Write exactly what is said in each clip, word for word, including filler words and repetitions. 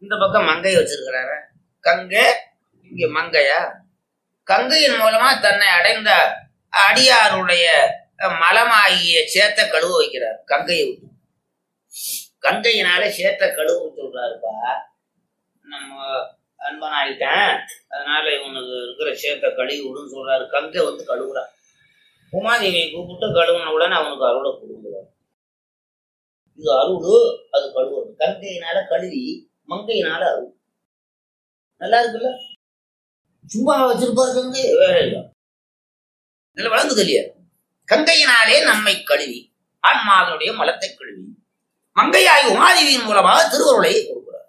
இந்த பக்கம் மங்கை வச்சிருக்கிறாரு. கங்கை இங்க மங்கையா? கங்கையின் மூலமா தன்னை அடைந்த அடியாருடைய மலமாகிய சேத்த கழுவ வைக்கிறார். கங்கையை விட்டு கங்கையினால சேத்த கழுவ சொல்றாருப்பா. நம்ம அன்பன் ஆகிட்டேன், அதனால இவனுக்கு இருக்கிற சேத்த கழுவி விடுன்னு சொல்றாரு. கங்கை வந்து கழுவுறான். உமாதேவியை கூப்பிட்டு கழுவுன உடனே அவனுக்கு அருளை கொடுக்குறாரு. இது அருள், அது கழுவுறது. கங்கையினால கழுவி, மங்கையினால அருள். நல்லா இருக்குல்ல? சும்மா வச்சிருப்பாரு கங்கை, வேற இல்லை. இதுல வழங்குது இல்லையா? கங்கையினாலே நம்மை கழுவி ஆன்மாவினுடைய மலத்தை கழுவி மங்கையாய் உமாதேவியின் மூலமாக திருவருளை கொடுக்கிறார்.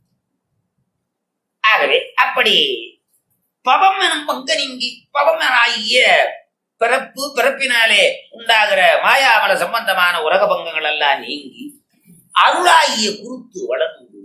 ஆகவே அப்படி பவம் எனும் பங்க நீங்கி பவம் ஆகிய பிறப்பு, பிறப்பினாலே உண்டாகிற மாயாமல சம்பந்தமான உலக பங்கங்கள் எல்லாம் நீங்கி அருளாகிய குருத்து வளர்ந்து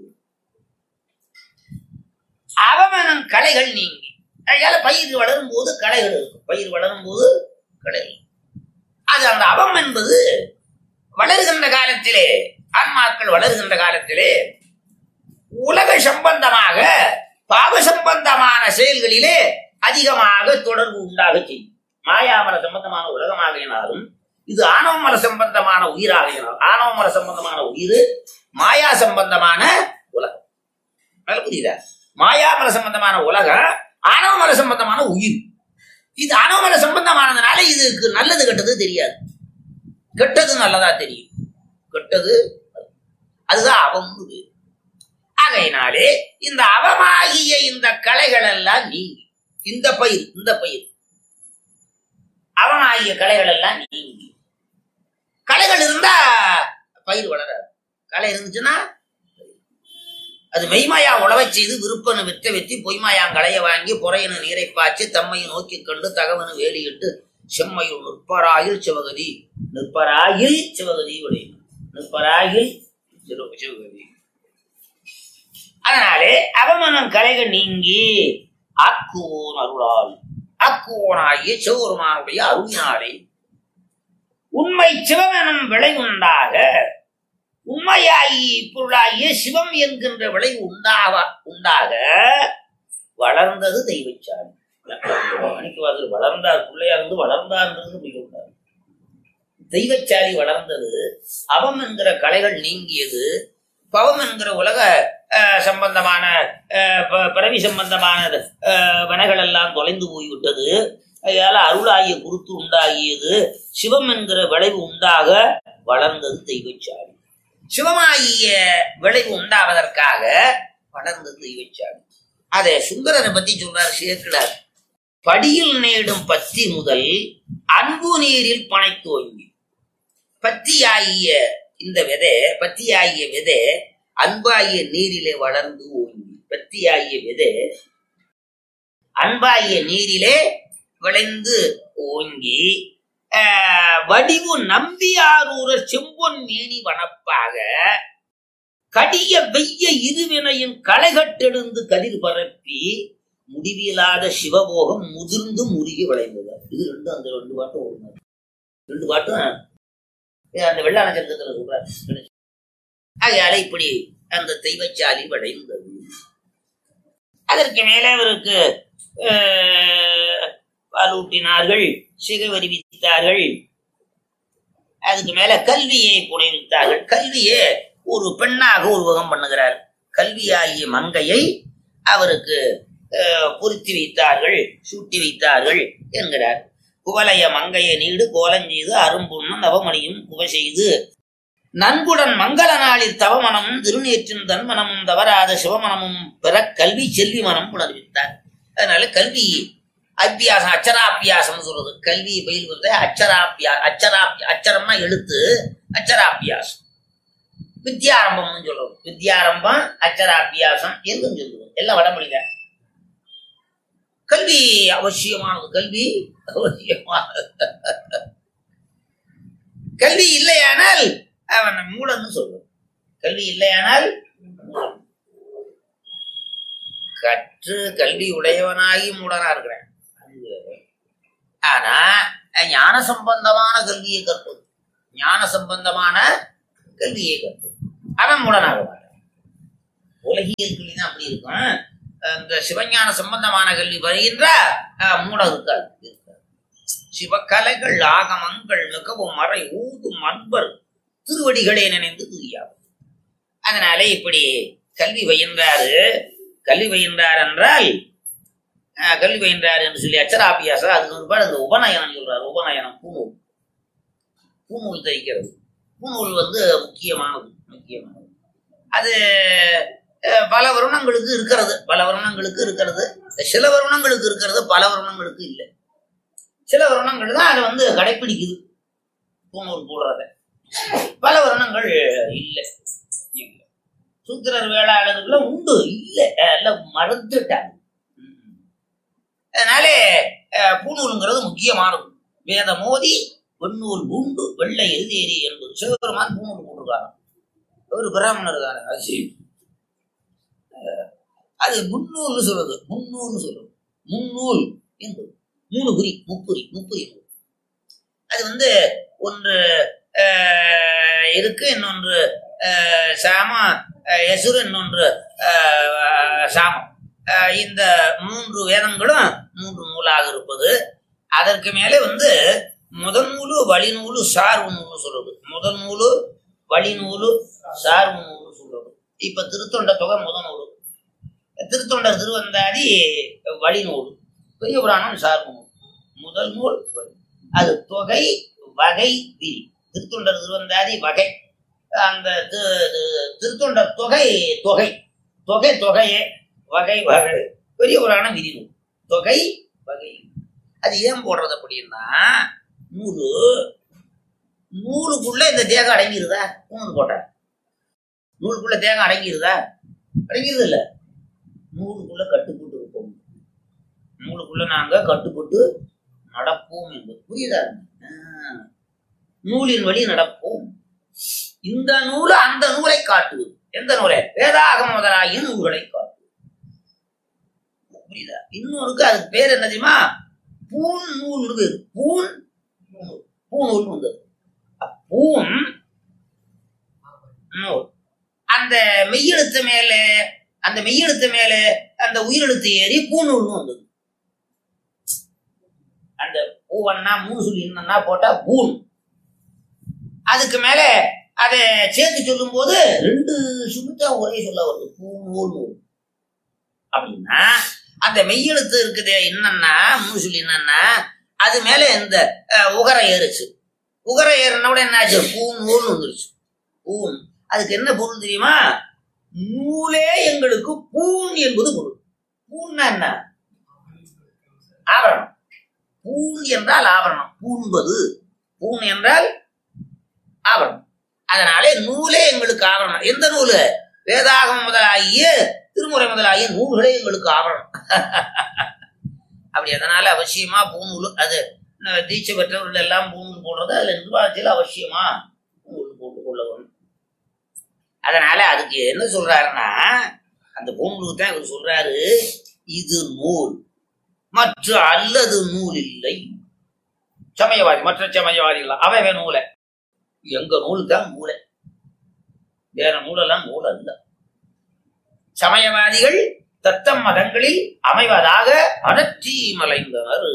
அவமனம் கலைகள் நீங்கி. அதனால பயிர் வளரும் போது கலைகள் இருக்கும். பயிர் வளரும் போது கலைகள். அது அந்த அவம் என்பது வளர்கின்ற காலத்திலே, ஆன்மாக்கள் வளர்கின்ற காலத்திலே உலக சம்பந்தமாக பாவ சம்பந்தமான செயல்களிலே அதிகமாக தொடர்பு உண்டாக செய்யும். மாயாமல சம்பந்தமான உலகமாகினாலும் இது ஆணவமல சம்பந்தமான உயிராகினாலும், ஆணவமல சம்பந்தமான உயிர் மாயா சம்பந்தமான உலகம். புரியுதா? மாயாமல சம்பந்தமான உலகம், ஆணவமல சம்பந்தமான உயிர். இது ஆணவமல சம்பந்தமானதுனால இதுக்கு நல்லது கெட்டது தெரியாது. கெட்டது நல்லதா தெரியும். கெட்டது அதுதான் அவம். ஆகையினாலே இந்த அவமாகிய இந்த கலைகள் எல்லாம் நீங்கி, இந்த பயிர் இந்த பயிர் அவமாகிய கலைகள் எல்லாம் நீங்கி. கலைகள் இருந்தா பயிர் வளராது. கலை இருந்துச்சுன்னா அது மெய்மாயா உழவை செய்து விருப்பனு வித்த வெத்தி பொய்மாயாங் களைய வாங்கி பொறையனு நீரை பாய்ச்சி தம்மையை நோக்கி கண்டு தகவனு வேலியிட்டு செம்மையுள் நிற்பராயில் சிவகதி நிற்பராயில் சிவகதி உடைய நிற்பராயில் சிவகதி. அதனாலே அவமனம் கலைகள் நீங்கி ஆக்குவோன் அருளால் ஆக்குவோனாகிய சிவபெருமானுடைய அருளினாலே உண்மை சிவமெனும் விளை உண்டாக, உண்மையாகி பொருளாகிய சிவம் என்கின்ற விளைவு உண்டாக உண்டாக வளர்ந்தது தெய்வச்சாலி. மணிக்குவாசல் வளர்ந்தார், பிள்ளையா இருந்து வளர்ந்தார்ன்றது மிக உண்டாது. தெய்வச்சாலி வளர்ந்தது. அவம் என்கிற கலைகள் நீங்கியது. பவம் என்கிற உலக சம்பந்தமான பிறவி சம்பந்தமான வனைகள் எல்லாம் தொலைந்து போய்விட்டது. அதனால அருளாகிய குருத்து உண்டாகியது. சிவம் என்கிற விளைவு உண்டாக வளர்ந்தது தெய்வச்சாலி. சிவமாகிய விளைவு உண்டாவதற்காக வளர்ந்தது தெய்வச்சாலி. அதை சுந்தரரை பத்தி சொல்றார் சேர்க்கிறார். படியில் நேடும் பத்தி முதல் அன்பு நீரில் பனை தோங்கி. பத்தியாகிய இந்த விதை, பத்தியாகிய விதை அன்பாகிய நீரிலே வளர்ந்து ஓங்கி. பத்தியாகிய விதை அன்பாகிய நீரிலே விளைந்து ஓங்கி வடிவு நம்பியாரூர செம்பொன் மேனி வனப்பாக கடிய வெய்ய இருவினையின் களைகட்டெழுந்து கதிர் பரப்பி முடிவில்லாத சிவபோகம் முதிர்ந்து முருகி விளைந்தது. இது ரெண்டு அந்த ரெண்டு பாட்டும் ஓடுனார். ரெண்டு பாட்டும் அந்த வெள்ளாள சங்கத்துல சொல்றாரு. ஆகையால இப்படி அந்த தெய்வச்சாலி விளைந்தது. அதற்கு மேலே அவருக்கு பாலூட்டினார்கள், சிகவரி வித்தார்கள். அதுக்கு மேல கல்வியை புனைவித்தார்கள். கல்வியே ஒரு பெண்ணாக உருவகம் பண்ணுகிறார். கல்வியாகிய மங்கையை அவருக்கு பொருத்தி வைத்தார்கள், சூட்டி வைத்தார்கள் என்கிறார். குவலைய மங்கையை நீடு கோலஞ்செய்து அரும்புண்ணும் நவமணியும் குவ செய்து நன்குடன் மங்கள நாளில் தவமனமும் திருநேற்றின் தன்மனமும் தவறாத சிவமனமும் பெற கல்வி செல்வி மனம் புணர்வித்தார். அதனால கல்வி அபியாசம், அச்சராபியாசம் சொல்றது. கல்வி பயில்வது அச்சராபியா அச்சராபியா அச்சரம்னா எழுத்து, அச்சராபியாசம். வித்யாரம்பம்னு சொல்றோம். வித்யாரம்பம் அச்சராபியாசம் என்று சொல்லுவோம். எல்லாம் வடமொழிதான். கல்வி அவசியமானது. கல்வி அவசியமானது. கல்வி இல்லையானால் அவன் மூலன்னு சொல்லுவோம். கல்வி இல்லையானால் கற்று கல்வி உடையவனாகி மூடனா இருக்கிறேன். ஆனா ஞான சம்பந்தமான கல்வியை கற்பது, ஞான சம்பந்தமான கல்வியை கற்பது அவன் மூடனாக மாட்டான். உலகியல் கல்வி தான் அப்படி இருக்கும். இந்த சிவஞான சம்பந்தமான கல்வி வருகின்ற மூடம் இருக்காது. சிவக்கலைகள் ஆகமங்கள் மிகவும் மறை ஊதும் அன்பர் திருவடிகளே நினைந்து துரியாது. அதனால இப்படி கல்வி பயின்றாரு. கல்வி பயின்றார் என்றால் கல்வி பயின்றார் என்று சொல்லி அச்சராபியாசம். அதுக்கு ஒருபாடு அந்த உபநயனம் சொல்றாரு. உபநயனம் பூநூல். பூநூல் தைக்கிறது. பூநூல் வந்து முக்கியமானது. முக்கியமானது அது பல வருணங்களுக்கு இருக்கிறது. பல வருணங்களுக்கு இருக்கிறது. சில வருணங்களுக்கு இருக்கிறது, பல வருணங்களுக்கு இல்லை. சில வருணங்கள் தான் அதை வந்து கடைப்பிடிக்குது பூநூல் போடுறத. பல வருணங்கள் இல்லை. சூத்திரர் வேளாளர்கள் உண்டு, இல்லை, எல்லாம் மறந்துட்டாங்க. அதனாலே பூநூலுங்கிறது முக்கியமானது. வேத மோதி வெண்ணூல் பூண்டு வெள்ளை எழுதேறி என்பது சிவபெருமான் பூநூல் போட்டிருக்காங்க. ஒரு பிராமணர் தானே. அது அது முன்னூல்னு சொல்றது. முன்னூல்னு சொல்றது. முன்னூல் என்பது மூணு குறி, முப்புரி, முப்புரி. அது வந்து ஒன்று இருக்கு, இன்னொன்று சாம யசுரு, இன்னொன்று சாமம். இந்த மூன்று வேதங்களும் மூன்று நூலாக இருப்பது. அதற்கு மேலே வந்து முதல் நூலு வழிநூலு சார்பு நூல்னு சொல்றது. முதல் நூலு வழிநூலு சார்பு நூல்னு சொல்றது. இப்ப திருத்தொண்ட தொகை முதல் நூலு, திருத்தொண்டர் திருவந்தாதி வழிநூல், பெரிய புராணம் சார்பு நூல். முதல் நூல் அது தொகை வகை விரி. திருத்தொண்டர் திருவந்தாதி வகை, அந்த திருத்தொண்டர் தொகை தொகை தொகை தொகையே, வகை வகை, பெரிய புராணம் விரி நூல். தொகை வகை. அது ஏன் போடுறது அப்படின்னா, நூலு நூலுக்குள்ள இந்த தேகம் அடங்கிருதா? நூல் போட்ட நூலுக்குள்ள தேகம் அடங்கிருதா? அடங்கிருது இல்ல. நூலுக்குள்ள கட்டுப்பட்டு இருப்போம். நூலுக்குள்ள நாங்க கட்டுப்பட்டு நடப்போம் என்பது புரியுதா? நூலின் வழி நடப்போம். இந்த நூல் அந்த நூலை காட்டுவது. எந்த நூலை? வேதாகம முதலாகிய நூல்களை காட்டுவது. புரியுதா? இன்னொருக்கு அதுக்கு பேர் என்ன தெரியுமா? பூன் நூல் பேரு. பூன் பூநூல் வந்தது. பூன் நூல். அந்த மெய்யெழுத்து மேல அந்த மெய்யெழுத்து மேல அந்த உயிரெழுத்து ஏறி பூநூல்னு வந்தது. அந்த பூவன்னா மூணு சொல்லி என்னன்னா போட்டா பூன். அதுக்கு மேல அதை சேர்த்து சொல்லும் போது ரெண்டு சுத்தம் ஒரே சொல்ல வருது. பூநூல் நூல் அப்படின்னா அந்த மெய்யெழுத்து இருக்குது என்னன்னா மூணு சொல்லி என்னன்னா அது மேல இந்த உகர ஏறுச்சு. உகர ஏறினோட என்னாச்சு? பூன் நூல் வந்துருச்சு. பூன். அதுக்கு என்ன பொருள் தெரியுமா? நூலே எங்களுக்கு பூன் என்பது பொருள். பூன்னா என்ன? ஆபரணம். பூன் என்றால் ஆபரணம். பூன்பது. பூன் என்றால் ஆபரணம். அதனாலே நூலே எங்களுக்கு ஆபரணம். எந்த நூலு? வேதாகம் முதலாகிய திருமுறை முதலாகிய நூல்களே எங்களுக்கு ஆபரணம். அப்படி அதனால அவசியமா பூநூல். அது தீட்சை பெற்றவர்கள் எல்லாம் பூநூல் போடுறது. அதுல நிர்வாகத்தில் அவசியமா பூநூல் போட்டு கொள்ள வேணும். அதனால அதுக்கு என்ன சொல்றாருன்னா, அந்த பூநூலுக்கு தான் இவர் சொல்றாரு, இது நூல் மற்ற அல்லது நூல் இல்லை. சமயவாதி மற்ற சமயவாதிகள் அவை நூலை, எங்க நூல் தான் நூலை, வேற நூலெல்லாம் நூல் அல்ல. சமயவாதிகள் தத்தம் மதங்களில் அமைவதாக அடற்றி மலைந்தனர்.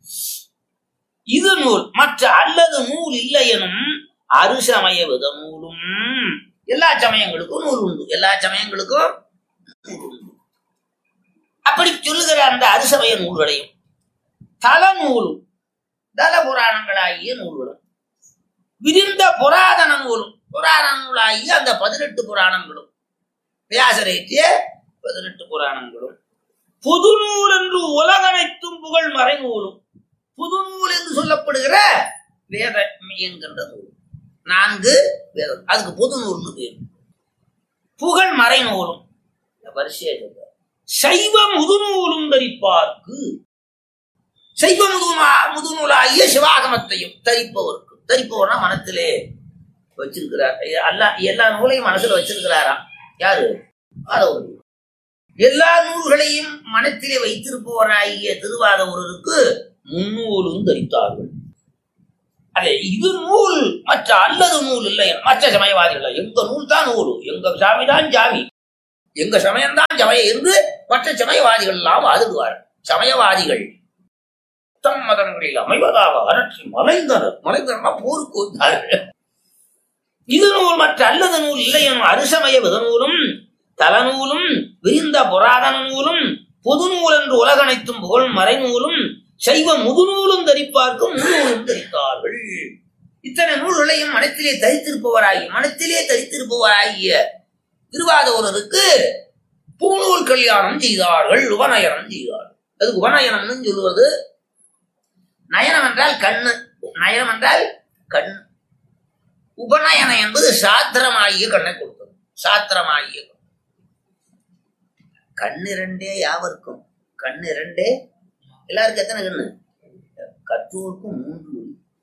இது நூல் மற்ற அல்லது நூல் இல்லை எனும் அருசமய வித நூலும். எல்லா சமயங்களுக்கும் நூல் உண்டு. எல்லா சமயங்களுக்கும் நூல் உண்டு. அப்படி சொல்லுகிற அந்த அருசமய நூல்களையும் தல நூலும் தல புராணங்களாகிய நூல்களும் விரிந்த புராதன நூலும் புராண நூலாகிய அந்த பதினெட்டு புராணங்களும் வியாசரேற்றிய பதினெட்டு புராணங்களும் புது நூல் என்று உலகனைத்தும் புகழ் மறை நூலும். புது நூல் என்று சொல்லப்படுகிற வேத என்கின்ற நூல் நான்கு வேதம், அதுக்கு புது நூல்னு பேர். புகழ் மறை நூலும் வரிசையா சொல்ற. சைவ முதுநூலும் தரிப்பார்க்கு. சைவ முதுநூலா முதுநூலாகிய சிவாகமத்தையும் தரிப்பவருக்கு. தரிப்பவர்னா மனத்திலே வச்சிருக்கிறார். எல்லா எல்லா நூலையும் மனசுல வச்சிருக்கிறாராம். யாரு? ஆதவரு. எல்லா நூல்களையும் மனத்திலே வைத்திருப்பவராகிய திருவாதவருக்கு முன்னூலும் தரித்தார்கள். அதே இது நூல் மற்ற அல்லது நூல் இல்லை. மற்ற சமயவாதிகள் எங்க நூல் தான் நூல், எங்க சாமி தான் சாமி, எங்க சமயம்தான் சமயம் என்று மற்ற சமயவாதிகள் எல்லாம் வாதிடுவார். சமயவாதிகள் தம் மதங்களில் அமைவதாக அரற்றி மலைந்தனர். மலைந்தனா போருக்கு வந்தார்கள். இது நூல் மற்ற அல்லது நூல் இல்லை எனும் அருசமய விதநூலும் தலநூலும் விரிந்த புராதன நூலும் பொது நூல் என்று உலகனைத்தும் புகழ் மறைநூலும் சைவ முதுநூலும் தரிப்பார்க்கும் முன்னூலும் தரித்தார்கள். இத்தனை நூல்களையும் மனத்திலே தரித்திருப்பவராகி மனத்திலே தரித்திருப்பவராகிய திருவாதூரருக்கு பூநூல் கல்யாணம் செய்தார்கள், உபநயனம் செய்தார்கள். அது உபநயனம்னு சொல்லுவது. நயனம் என்றால் கண்ணு, நயனம் என்றால் கண். உபநயனம் என்பது சாத்திரமாகிய கண்ணை கொடுத்தது. சாத்திரமாகிய கண்ணிரண்டே யாவருக்கும். கண்ணிரண்டே எல்லாருக்கும் எத்தனை கண்ணு? கற்றோருக்கும் மூன்று.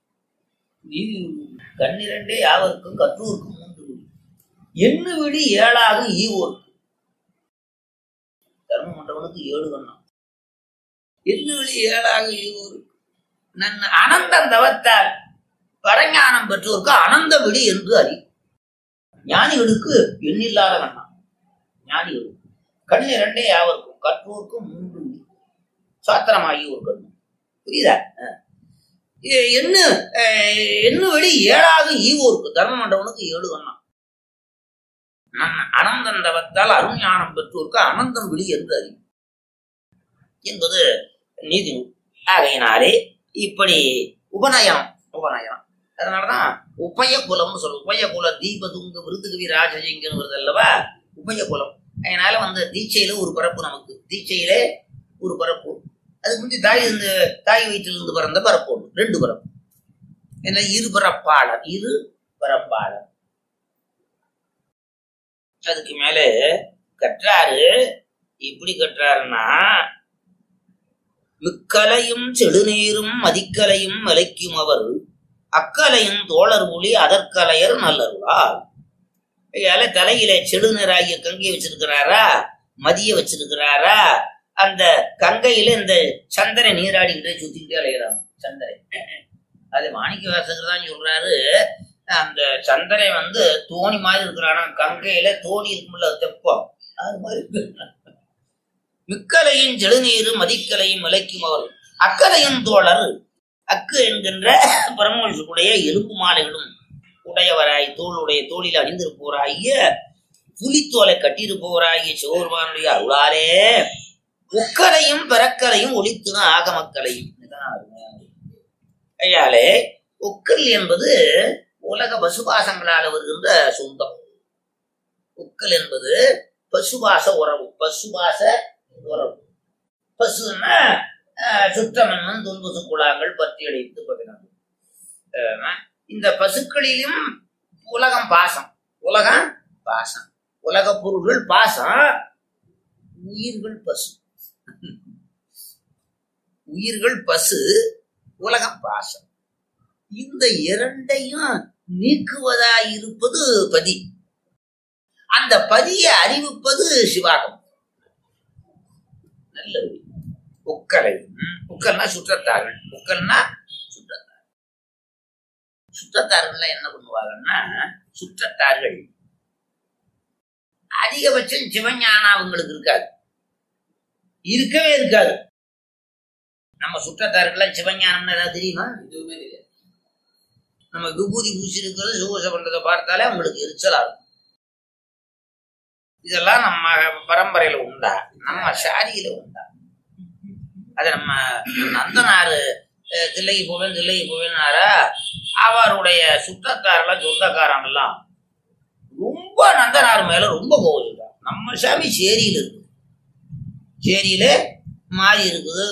கண்ணிரண்டே யாவருக்கும் கற்றோருக்கும் மூன்று. எண்ணு விழி ஏழாக ஈவோருக்கு. தர்ம மண்டபனுக்கு ஏழு கண்ணம். எண்ணு விழி ஏழாக ஈவோருக்கு. நன் அனந்தம் தவத்தால் பரஞானம் பெற்றோருக்கு அனந்த விழி என்று அறி. ஞானிகளுக்கு எண்ணில்லாத கண்ணம். ஞானிகளுக்கு கண் இரண்டே யாவருக்கும் கற்றோருக்கும் மூன்று விழி. சாத்திரமாகி ஒரு கண்ணு. புரியுதா? எண்ணு எண்ணு விழி ஏழாக ஈவோருக்கு. தர்ம மண்டபனுக்கு ஏழு கண்ணம். அனந்தம் தவத்தால் அருஞானம் பெற்றோருக்கு அனந்தம் விழி என்று அறி என்பது நீதி நூல். ஆகையினாலே இப்படி உபநயனம் உபநயனம் அதனாலதான் உபய குலம்னு சொல்லுவோம். உபய குலம் தீபதுங்க விருதுகவி ராஜஜிங்கன்னு வருது அல்லவா, உபய குலம். அதனால வந்து தீட்சையில ஒரு பரப்பு, நமக்கு தீட்சையிலே ஒரு பரப்பு. அதுக்கு முந்தி தாய் இந்த தாய் வயிற்றிலிருந்து பிறந்த பரப்பு ஒன்று, ரெண்டு பரப்பு. என்ன இரு பரப்பாளர், இரு பரப்பாளர். அதுக்கு மேல கற்றாரு. எப்படி கற்றாருன்னா, மிக்கலையும் செடுநீரும் மதிக்கலையும் மலைக்கும் அவர் அக்கலையும் தோழர் ஒளி அதற்கலையர் நல்லருளார். தலையில செடுநீராகிய கங்கையை வச்சிருக்கிறாரா, மதிய வச்சிருக்கிறாரா. அந்த கங்கையில இந்த சந்திரை நீராடிக்கிட்டே சுத்திக்கிட்டே அலைகிறாங்க. சந்திரை அது மாணிக்க வாசகர் தான் சொல்றாரு. அந்த சந்திரை வந்து தோணி மாதிரி இருக்கிறானா, கங்கையில தோணி இருக்கும்ல தெப்பம், அது மாதிரி. மிக்கலையும் செழுநீரும் மதிக்கலையும் மலைக்கும் அவர் அக்கலையும் தோழர். அக்கு என்கின்ற பரமோஷுடைய எலும்பு மாலைகளும் உடையவராய் தோளுடைய தோளில் அணிந்திருப்பவராகிய புலித்தோலை கட்டியிருப்பவராகிய சிவபெருமானுடைய அருளாலே உக்கலையும் பிறக்கலையும் ஒளித்துன ஆகமக்கலையும். ஐயாலே உக்கல் என்பது உலக பசுபாசங்களால் வருகின்ற சொந்தம். உக்கல் என்பது பசுபாச உறவு. பசுபாச உறவு. பசுன்னா சுற்றமன்னும் துன்பசு குழாங்கள் பற்றி அடைத்து பதினாறு. இந்த பசுக்களிலும் உலகம் பாசம். உலகம் பாசம். உலக பொருள்கள் பாசம், உயிர்கள் பசு. உயிர்கள் பசு, உலகம் பாசம். இந்த இரண்டையும் நீக்குவதாயிருப்பது பதி. அந்த பதியை அறிவிப்பது சிவாகம். நல்ல உக்கலை. உக்கல்னா சுற்றத்தார்கள். உக்கல்னா சுற்றத்தார்கள். சுற்றத்தார்கள் என்ன பண்ணுவாங்கன்னா, சுற்றத்தார்கள் அதிகபட்சம் சிவஞானம் அவங்களுக்கு இருக்காது, இருக்கவே இருக்காது. நம்ம சுற்றத்தார்கள் சிவஞானம்னு ஏதாவது தெரியுமா? எதுவுமே தெரியாது. நம்ம விபூதி பூசி இருக்கிறது சுகோச பண்றதை பார்த்தாலே அவங்களுக்கு எரிச்சலாகும். இதெல்லாம் நம்ம பரம்பரையில உண்டா, நம்ம சாதியில உண்டா? அது நம்ம நந்தனாரு தில்லைக்கு போவேன் தில்லைக்கு போவேன்னாரா, அவருடைய சுற்றத்தாரெல்லாம் சொந்தக்காரன் எல்லாம் ரொம்ப நந்தனார் மேல ரொம்ப கோவிச்சுட்டார். நம்ம சாமி சேரியில இருக்கு, சேரியில மாறி இருக்குது.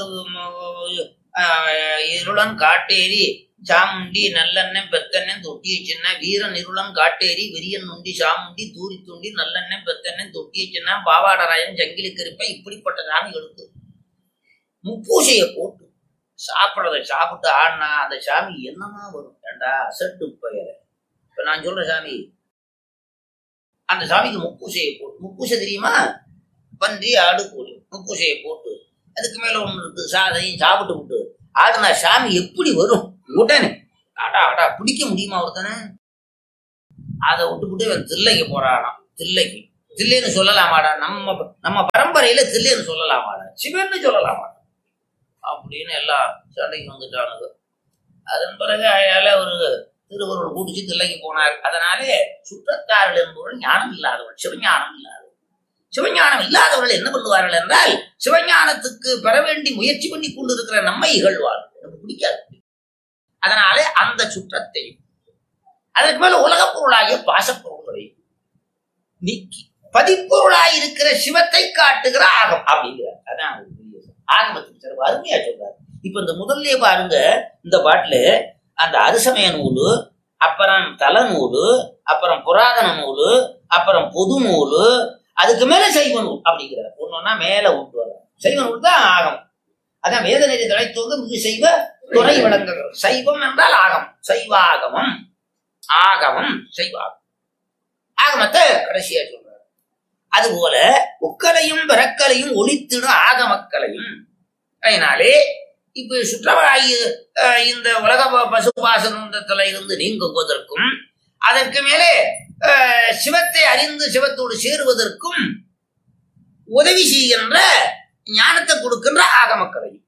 இருளன் காட்டேரி சாமுண்டி நல்லெண்ணெய் பெத்தெண்ணெய் தொட்டியை சின்ன வீரன் இருளன் காட்டேரி விரியன் நுண்டி சாமுண்டி தூரி துண்டி நல்லெண்ணெய் பெத்தெண்ணெய் தொட்டியை சின்ன பாவாடராயன் ஜங்கிலி கருப்பை. இப்படிப்பட்ட சாமிகளுக்கு முப்பூசையை போட்டு சாப்பிட்றத சாப்பிட்டு ஆடினா அந்த சாமி என்னமா வரும்? ஏண்டா அசட்டு பெயர். இப்ப நான் சொல்ற சாமி, அந்த சாமிக்கு முப்பூசையை போட்டு, முப்பூசை தெரியுமா? பன்றி ஆடு கோழி முப்பூசையை போட்டு அதுக்கு மேல ஒண்ணு இருக்கு, சாதையும் சாப்பிட்டு விட்டு ஆடுனா சாமி எப்படி வரும்? உடனே ஆடா ஆடா பிடிக்க முடியுமா ஒருத்தனை? அதை விட்டுவிட்டு இவன் தில்லைக்கு போறானாம். தில்லைக்கு தில்லைன்னு சொல்லலாமாடா? நம்ம நம்ம பரம்பரையில தில்லைன்னு சொல்லலாமாடா? சிவன்னு சொல்லலாமாடா? அப்படின்னு எல்லாம் சண்டைக்கு வந்துட்டானுங்க. அதன் பிறகு அயால ஒரு திருவருள் குடிச்சு தில்லைக்கு போனார். அதனாலே சுற்றத்தார்கள் என்பவர்கள் ஞானம் இல்லாதவர்கள், சிவஞானம் இல்லாதவர்கள். சிவஞானம் இல்லாதவர்கள் என்ன பண்ணுவார்கள் என்றால், சிவஞானத்துக்கு பெற வேண்டி முயற்சி பண்ணி கொண்டிருக்கிற நம்மை இகழ்வார்கள். நமக்கு பிடிக்காது. அதனாலே அந்த சுற்றத்தையும் அதற்கு மேல உலகப் பொருளாகிய பாசப்பொருள்களை நீக்கி பதிப்பொருளாய் இருக்கிற சிவத்தை காட்டுகிற ஆகம் அப்படிங்கிறார். அதான் ஆகமத்துக்கு சிறப்பு அருமையா சொல்றாரு. இப்ப இந்த முதல்ல பாருங்க, இந்த பாட்டுல அந்த அரிசமய நூலு, அப்புறம் தல நூலு, அப்புறம் புராதன நூலு, அப்புறம் பொது நூலு, அதுக்கு மேல சைவ நூல் அப்படிங்கிறார். ஒன்னொன்னா மேல விட்டு வர சைவ நூல் தான் ஆகம். அதான் வேத நெறி தலைத்தோங்க மிகு செய்வ துறை விளங்குகிறது. சைவம் என்றால் ஆகம், சைவாகமம், ஆகமம் சைவாகம். ஆகமத்தை கடைசியா சொல்றாரு. அதுபோல உக்களையும் பிறக்கலையும் ஒளித்திடும் ஆகமக்களையும். அதனாலே இப்ப சுற்றவாயு இந்த உலக பசுபாசனத்துல இருந்து நீங்குவதற்கும், அதற்கு மேலே சிவத்தை அறிந்து சிவத்தோடு சேருவதற்கும் உதவி செய்கின்ற ஞானத்தை கொடுக்கின்ற ஆகமக்கலையும்.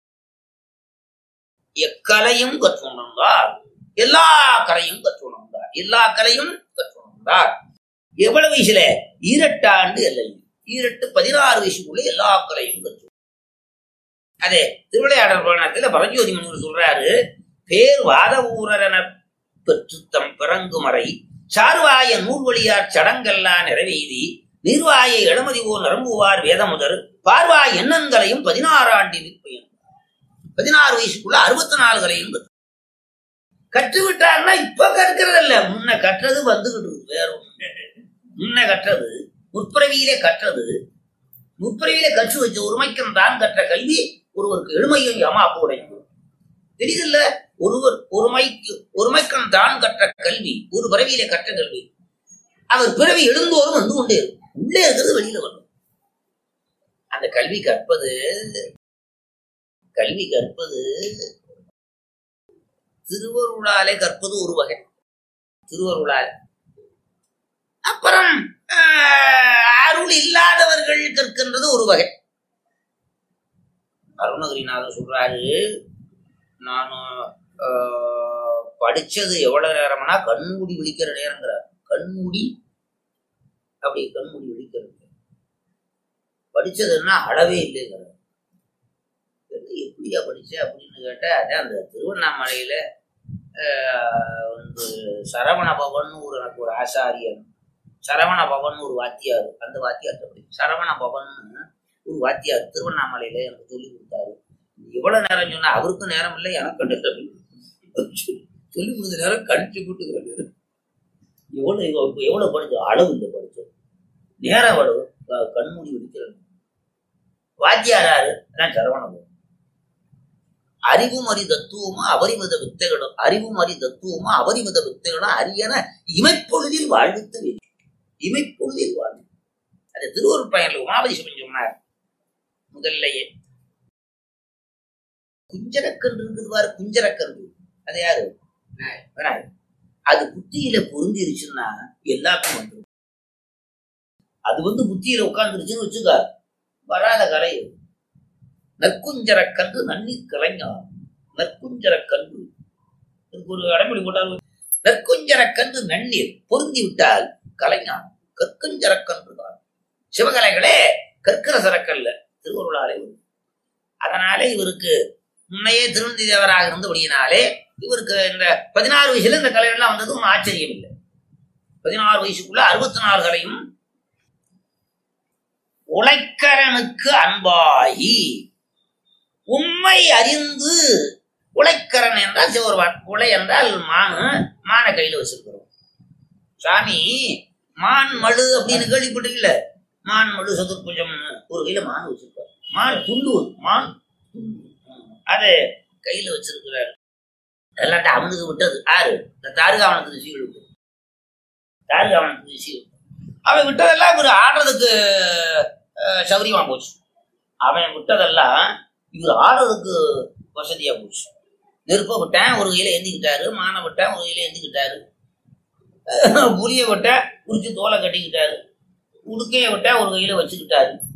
எக்கலையும் கற்றுணர்ந்தார், எல்லா கலையும் கற்றுணர்ந்தார், எல்லா கலையும் கற்றுணர்ந்தார். எவ்வளவு வயசுல? ஈரட்டாண்டு இல்லை, ஈரட்டு பதினாறு வயசுக்குள்ள எல்லா கலையும் கற்று. அதே திருவிளையாடல் புராணத்துல பரஞ்சோதி முனிவர் சொல்றாரு, பேர் வாத ஊரர் என பெற்று தம் பிறங்குமறை சார்வாய நூல்வழியார் சடங்கெல்லாம் நிறைவேதி நீர்வாய இளமதி ஓர் நரம்புவார் வேதமுதர் பார்வாய் எண்ணங்களையும் பதினாறு ஆண்டு நிற்பயன். பதினாறு வயசுக்குள்ள அறுபத்தி நாலுகளையும் கற்று கற்றுவிட்டார்னா இப்ப கற்கிறது இல்ல, முன்ன கற்றது வந்துகிட்டு வேற ஒண்ணு. முன்ன கற்றது முற்பிறவியிலே கற்றது, முற்பிறவியிலே கற்று வச்ச ஒருமைக்கும் தான் கற்ற கல்வி ஒருவருக்கு எளிமையும் யமாப்பு உடையும். தெரியுதில்ல, ஒருவர் ஒருமைக்கு ஒருமைக்கம் தான் கற்ற கல்வி ஒரு பிறவியிலே கற்ற கல்வி. அவர் பிறவி எழுந்தோறும் வந்து கொண்டே இருக்கும், உள்ளே இருக்கிறது வெளியில வரும். அந்த கல்வி கற்பது கல்வி கற்பது திருவருளாலே கற்பது ஒரு வகை, திருவருளாலே. அப்புறம் அருள் இல்லாதவர்கள் கற்கின்றது ஒரு வகை. அருணகிரிநாதர் சொல்றாரு, நான் படிச்சது எவ்வளவு நேரம்னா கண்மூடி விழிக்கிற நேரங்கிறார். கண்மூடி அப்படி கண்மூடி விழிக்கிறது படிச்சதுன்னா அளவே இல்லைங்கிறார். எப்படியா படிச்ச அப்படின்னு கேட்டா, அதான் அந்த திருவண்ணாமலையில வந்து சரவண பவன் ஒரு எனக்கு ஒரு ஆசாரியன், சரவண பவன் ஒரு வாத்தியார், அந்த வாத்தியார்ட்ட படி சரவண பவன் ஒரு வாத்தியார் திருவண்ணாமலையில எனக்கு சொல்லி கொடுத்தாரு. எவ்வளவு நேரம் சொன்னா அவருக்கும் நேரம் இல்லை, எனக்கு சொல்லி கொடுத்த நேரம் கழிச்சு போட்டுக்கிறாரு. எவ்வளவு எவ்வளவு படிச்சோம், அளவு இல்லை படிச்சோம், நேரம் எவ்வளவு, கண்மூடி விடுக்கிறது. வாத்தியாராரு அதான் சரவண பவன். அறிவும் அறி தத்துவமா அபரிமித வித்தைகளும், அறிவும் அறி தத்துவமா அபரிமித வித்தைகளும் அரியன இமைப்பொழுதில் வாழ்வித்து வேண்டும். இமைப்பொழுதில் வாழ்வு. அது திருவருட் பயனில் உமாபதி சிவன் சொன்னார். முதல்லையே குஞ்சரக்கன்று இருக்குதுவாரு, குஞ்சரக்கன்று அது யாரு? அது புத்தியில பொருந்திருச்சுன்னா எல்லாருக்கும் வந்துடும். அது வந்து புத்தியில உட்கார்ந்துருச்சுன்னு வச்சுக்க, வராத கலை. நற்குஞ்சரக்கன்று நன்னீர் கலைஞர், நற்குஞ்சரக்கன்று ஒரு அடைமொழி போட்டால், நற்குஞ்சரக்கன்று நன்னீர் பொருந்தி விட்டால் கலைஞர், கற்குஞ்சரக்கன்று தான். சிவகலைகளே கற்கிற சரக்கல்ல, திருவருளாலே. அதனாலே இவருக்கு முன்னையே திருநந்தி தேவராக இருந்தபடியினாலே இவருக்கு இந்த பதினாறு வயசுல இந்த கலைகள்லாம் வந்ததும் ஆச்சரியம் இல்லை. பதினாறு வயசுக்குள்ள அறுபத்தி நாலு கலையும். உழைக்கரனுக்கு அன்பாகி உண்மை அறிந்து, உழைக்கரன் என்றால் சிவருவான், உலை என்றால் மானு, மானை கையில வச்சிருக்கிறோம். சாமி மான் மழு அப்படின்னு கேள்விப்பட்டீங்கல்ல, மான் மழு சதுர்புஜம் ஒரு கையில மான் வச்சிருக்காரு. மான் துண்டு, மான் அது கையில வச்சிருக்கிறாரு. அதெல்லாம் அவனுக்கு விட்டது ஆறு, இந்த தாருகாவனத்துக்கு சீல் விட்டு, தாருகாவனத்துக்கு சீல் அவன் விட்டதெல்லாம் இவர் ஆடுறதுக்கு சௌரியமா போச்சு. அவன் விட்டதெல்லாம் இவர் ஆடுறதுக்கு வசதியா போச்சு. நெருப்ப விட்டேன் ஒரு கையில எந்திக்கிட்டாரு, மானை விட்டேன் ஒரு கையில எந்திக்கிட்டாரு, புளிய விட்டேன் குறிச்சு தோலை கட்டிக்கிட்டாரு, உடுக்கைய விட்டா ஒரு கையில வச்சுக்கிட்டாரு.